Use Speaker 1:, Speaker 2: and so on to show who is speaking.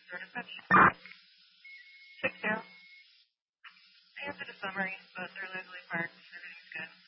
Speaker 1: Sort of touch. 6-2. I answered a summary, but they're legally parked. Everything's good.